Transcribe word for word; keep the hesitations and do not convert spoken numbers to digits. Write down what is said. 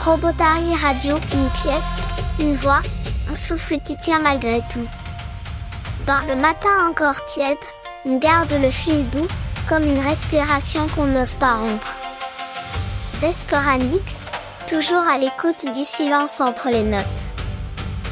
Robotari Radio, une pièce, une voix, un souffle qui tient malgré tout. Dans le matin encore tiède, on garde le fil doux, comme une respiration qu'on n'ose pas rompre. Vescoranix, toujours à l'écoute du silence entre les notes.